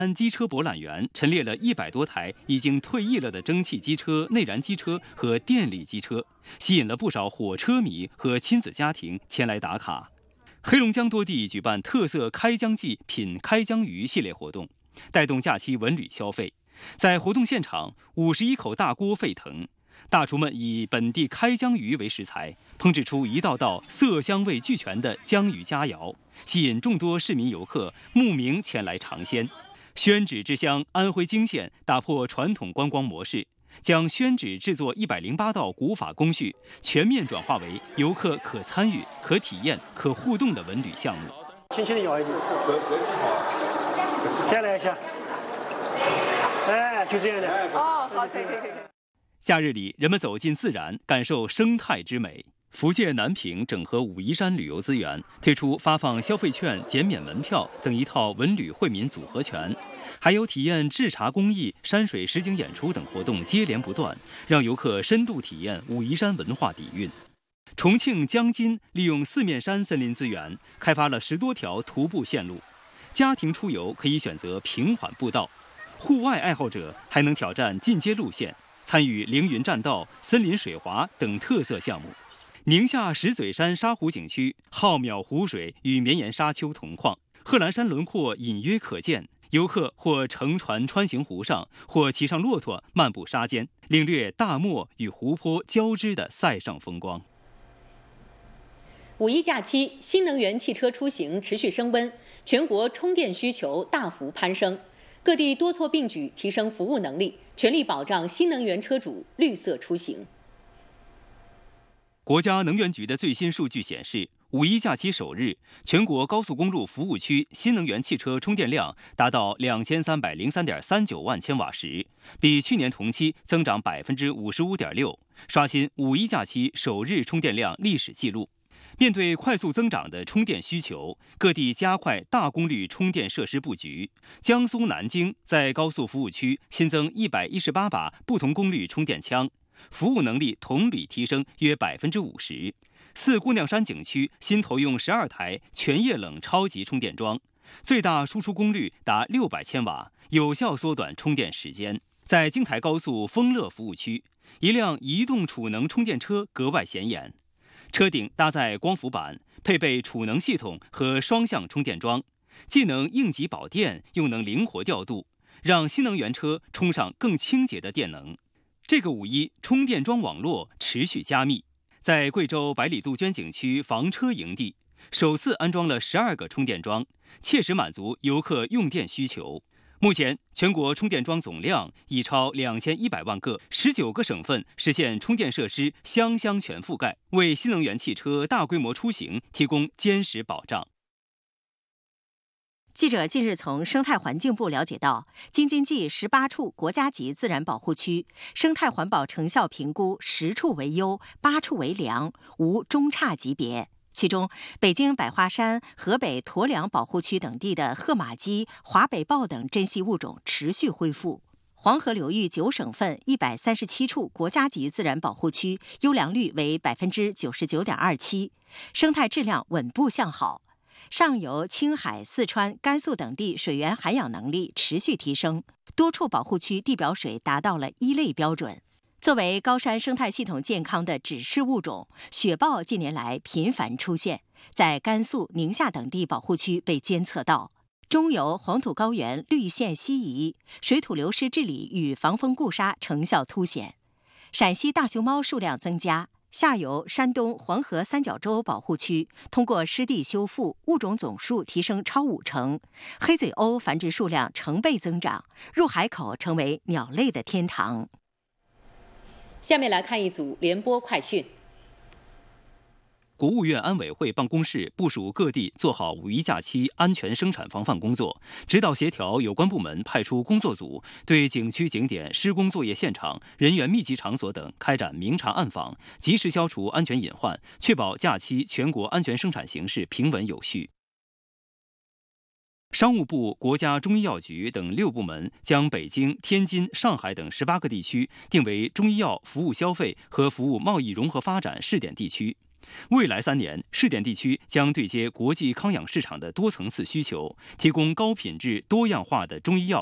机车博览园陈列了100多台已经退役了的蒸汽机车、内燃机车和电力机车，吸引了不少火车迷和亲子家庭前来打卡。黑龙江多地举办特色开江季品开江鱼系列活动，带动假期文旅消费。在活动现场，51口大锅沸腾，大厨们以本地开江鱼为食材，烹制出一道道色香味俱全的江鱼佳肴，吸引众多市民游客慕名前来尝鲜。宣纸之乡安徽泾县打破传统观光模式，将宣纸制作108道古法工序全面转化为游客可参与、可体验、可互动的文旅项目。 轻轻的摇一下，再来一下，哎，就这样的。 哦，好，可以。 假日里，人们走进自然，感受生态之美。福建南平整合武夷山旅游资源，推出发放消费券、减免门票等一套文旅惠民组合拳，还有体验制茶工艺、山水实景演出等活动接连不断，让游客深度体验武夷山文化底蕴。重庆江津利用四面山森林资源，开发了10多条徒步线路，家庭出游可以选择平缓步道，户外爱好者还能挑战进阶路线，参与凌云栈道、森林水滑等特色项目。宁夏石嘴山沙湖景区浩渺湖水与绵延沙丘同框，贺兰山轮廓隐约可见。游客或乘船穿行湖上，或骑上骆驼漫步沙间，领略大漠与湖泊交织的塞上风光。 五一假期，新能源汽车出行持续升温，全国充电需求大幅攀升，各地多措并举提升服务能力，全力保障新能源车主绿色出行。 国家能源局的最新数据显示，五一假期首日，全国高速公路服务区新能源汽车充电量达到2303.39万千瓦时，比去年同期增长55.6%，刷新五一假期首日充电量历史记录。面对快速增长的充电需求，各地加快大功率充电设施布局。江苏南京在高速服务区新增118把不同功率充电枪，服务能力同比提升约50%。四姑娘山景区新投用12台全液冷超级充电桩，最大输出功率达600千瓦，有效缩短充电时间。在京台高速丰乐服务区，一辆移动储能充电车格外显眼，车顶搭载光伏板，配备储能系统和双向充电桩，既能应急保电，又能灵活调度，让新能源车充上更清洁的电能。这个五一，充电桩网络持续加密。在贵州百里杜鹃景区房车营地，首次安装了12个充电桩，切实满足游客用电需求。目前，全国充电桩总量已超2100万个，19个省份实现充电设施乡全覆盖，为新能源汽车大规模出行提供坚实保障。 记者近日从生态环境部了解到，京津冀18处国家级自然保护区生态环保成效评估10处为优，8处为良，无中差级别。其中，北京百花山、河北驮粮保护区等地的褐马鸡、华北豹等珍稀物种持续恢复。黄河流域9省份137处国家级自然保护区优良率为99.27%，生态质量稳步向好。上游青海、四川、甘肃等地水源涵养能力持续提升，多处保护区地表水达到了1类标准。作为高山生态系统健康的指示物种，雪豹近年来频繁出现，在甘肃、宁夏等地保护区被监测到。中游黄土高原绿线西移，水土流失治理与防风固沙成效凸显。陕西大熊猫数量增加。下游山东黄河三角洲保护区通过湿地修复，物种总数提升超50%，黑嘴鸥繁殖数量成倍增长，入海口成为鸟类的天堂。 下面来看一组联播快讯。 国务院安委会办公室部署各地做好五一假期安全生产防范工作，指导协调有关部门派出工作组，对景区景点、施工作业现场、人员密集场所等开展明察暗访，及时消除安全隐患，确保假期全国安全生产形势平稳有序。商务部、国家中医药局等6部门将北京、天津、上海等18个地区定为中医药服务消费和服务贸易融合发展试点地区。 未来3年，试点地区将对接国际康养市场的多层次需求，提供高品质、多样化的中医药